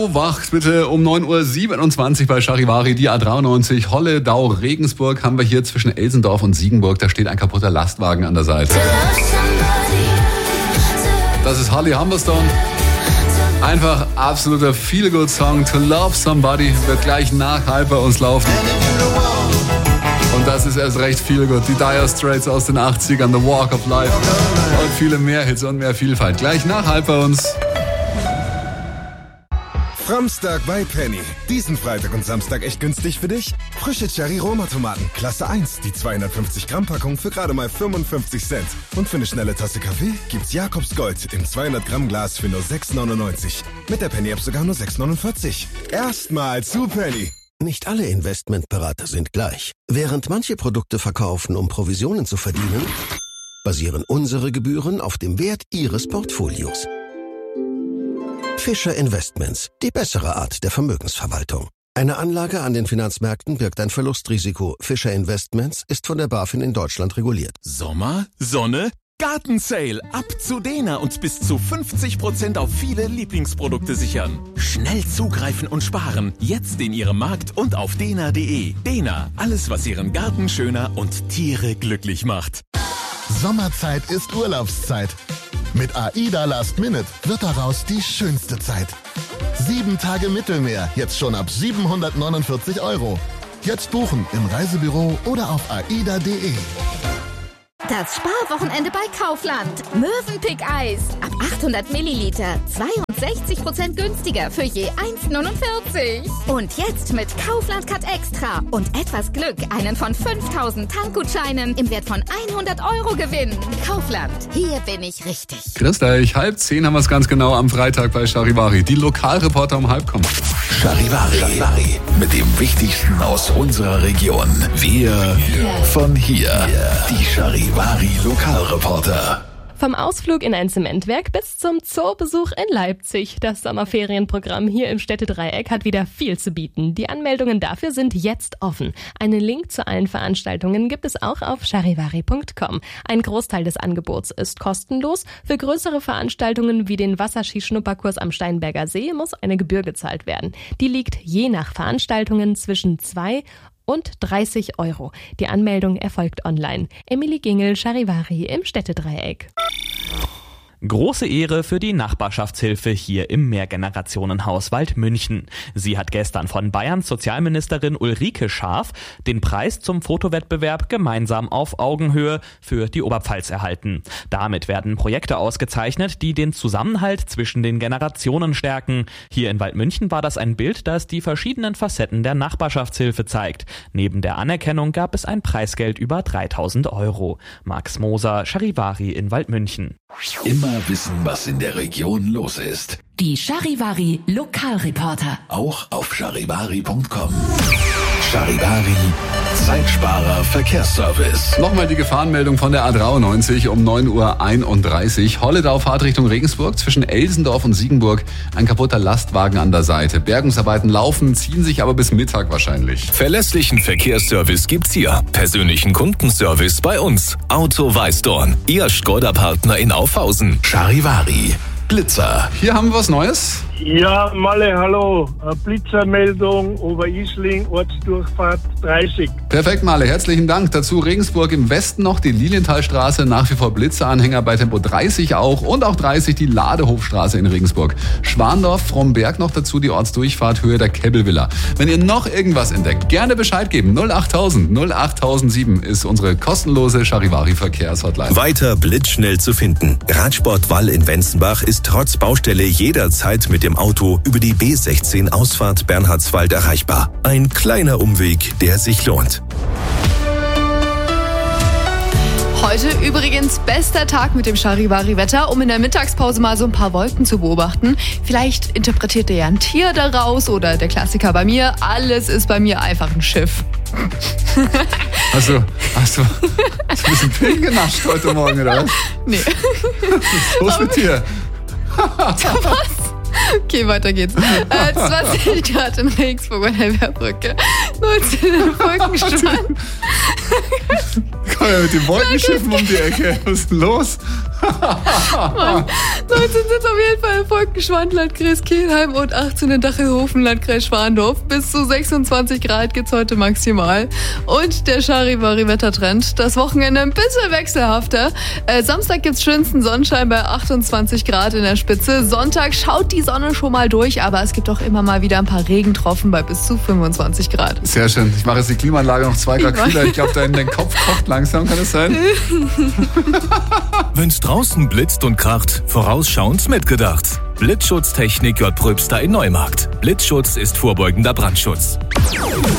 So, wacht bitte um 9.27 Uhr bei Charivari, die A93, Holledau, Regensburg haben wir hier zwischen Elsendorf und Siegenburg. Da steht ein kaputter Lastwagen an der Seite. Das ist Holly Humberstone. Einfach absoluter Feel-Good-Song. To Love Somebody wird gleich nach halb bei uns laufen. Und das ist erst recht Feel-Good. Die Dire Straits aus den 80ern, The Walk of Life und viele mehr Hits und mehr Vielfalt. Gleich nach halb bei uns. Framstag bei Penny. Diesen Freitag und Samstag echt günstig für dich? Frische Cherry-Roma-Tomaten, Klasse 1, die 250 Gramm Packung für gerade mal 55 Cent. Und für eine schnelle Tasse Kaffee gibt's Jakobs Gold im 200 Gramm Glas für nur 6,99. Mit der Penny-App sogar nur 6,49. Erstmal zu Penny. Nicht alle Investmentberater sind gleich. Während manche Produkte verkaufen, um Provisionen zu verdienen, basieren unsere Gebühren auf dem Wert Ihres Portfolios. Fischer Investments, die bessere Art der Vermögensverwaltung. Eine Anlage an den Finanzmärkten birgt ein Verlustrisiko. Fischer Investments ist von der BaFin in Deutschland reguliert. Sommer, Sonne, Gartensale. Ab zu Dena und bis zu 50% auf viele Lieblingsprodukte sichern. Schnell zugreifen und sparen. Jetzt in Ihrem Markt und auf dena.de. Dena, alles was Ihren Garten schöner und Tiere glücklich macht. Sommerzeit ist Urlaubszeit. Mit AIDA Last Minute wird daraus die schönste Zeit. 7 Tage Mittelmeer, jetzt schon ab 749 €. Jetzt buchen im Reisebüro oder auf aida.de. Das Sparwochenende bei Kaufland. Mövenpick-Eis. Ab 800 Milliliter. 62% günstiger für je 1,49. Und jetzt mit Kaufland Cut Extra und etwas Glück einen von 5000 Tankgutscheinen im Wert von 100 € gewinnen. Kaufland. Hier bin ich richtig. Grüß euch, 9:30 haben wir es ganz genau am Freitag bei Charivari. Die Lokalreporter um 9:30 kommen. Charivari. Mit dem Wichtigsten aus unserer Region. Wir von hier. Die Charivari Lokalreporter. Vom Ausflug in ein Zementwerk bis zum Zoobesuch in Leipzig. Das Sommerferienprogramm hier im Städtedreieck hat wieder viel zu bieten. Die Anmeldungen dafür sind jetzt offen. Einen Link zu allen Veranstaltungen gibt es auch auf charivari.com. Ein Großteil des Angebots ist kostenlos. Für größere Veranstaltungen wie den Wasserskischnupperkurs am Steinberger See muss eine Gebühr gezahlt werden. Die liegt je nach Veranstaltungen zwischen 2 und 30 €. Die Anmeldung erfolgt online. Emily Gingel, Charivari im Städtedreieck. Große Ehre für die Nachbarschaftshilfe hier im Mehrgenerationenhaus Waldmünchen. Sie hat gestern von Bayerns Sozialministerin Ulrike Schaaf den Preis zum Fotowettbewerb Gemeinsam auf Augenhöhe für die Oberpfalz erhalten. Damit werden Projekte ausgezeichnet, die den Zusammenhalt zwischen den Generationen stärken. Hier in Waldmünchen war das ein Bild, das die verschiedenen Facetten der Nachbarschaftshilfe zeigt. Neben der Anerkennung gab es ein Preisgeld über 3.000 €. Max Moser, Charivari in Waldmünchen. Immer wissen, was in der Region los ist. Die Charivari Lokalreporter. Auch auf charivari.com. Charivari, Zeitsparer Verkehrsservice. Nochmal die Gefahrenmeldung von der A93 um 9.31 Uhr. Holledau Fahrtrichtung Regensburg zwischen Elsendorf und Siegenburg. Ein kaputter Lastwagen an der Seite. Bergungsarbeiten laufen, ziehen sich aber bis Mittag wahrscheinlich. Verlässlichen Verkehrsservice gibt's hier. Persönlichen Kundenservice bei uns. Auto Weißdorn. Ihr Skoda-Partner in Aufhausen. Charivari. Blitzer. Hier haben wir was Neues. Ja, Malle, hallo. Blitzermeldung Oberisling, Ortsdurchfahrt 30. Perfekt, Malle. Herzlichen Dank. Dazu Regensburg im Westen noch die Lilienthalstraße, nach wie vor Blitzeranhänger bei Tempo 30 auch und auch 30 die Ladehofstraße in Regensburg. Schwandorf, Fromberg noch dazu die Ortsdurchfahrt Höhe der Kebbelvilla. Wenn ihr noch irgendwas entdeckt, gerne Bescheid geben. 08000 08007 ist unsere kostenlose Charivari-Verkehrshotline. Weiter blitzschnell zu finden. Radsport Wall in Wenzenbach ist trotz Baustelle jederzeit mit dem Auto über die B16 Ausfahrt Bernhardswald erreichbar. Ein kleiner Umweg, der sich lohnt. Heute übrigens bester Tag mit dem Charivari-Wetter, um in der Mittagspause mal so ein paar Wolken zu beobachten. Vielleicht interpretiert ihr ja ein Tier daraus oder der Klassiker bei mir, alles ist bei mir einfach ein Schiff. Hast du ein bisschen Pillen genascht heute Morgen, oder was? Nee. Was ist mit dir? Was? Okay, weiter geht's. 20 Grad in Regensburg an der Wehrbrücke. 19 in Wolkenstrand. Komm ja mit den Wolkenschiffen um die Ecke. Was ist denn los? Mann. 19 sind auf jeden Fall in Volkenschwand, Landkreis Kelheim und 18 in Dachelhofen, Landkreis Schwandorf. Bis zu 26 Grad geht's heute maximal. Und der Charivari-Wettertrend. Das Wochenende ein bisschen wechselhafter. Samstag gibt's schönsten Sonnenschein bei 28 Grad in der Spitze. Sonntag schaut die Sonne schon mal durch, aber es gibt auch immer mal wieder ein paar Regentropfen bei bis zu 25 Grad. Sehr schön. Ich mache jetzt die Klimaanlage noch 2 Grad kühler. Ich glaube, dein Kopf kocht langsam, kann es sein? Wenn's draußen blitzt und kracht, vorausschauend mitgedacht. Blitzschutztechnik J. Pröbster in Neumarkt. Blitzschutz ist vorbeugender Brandschutz.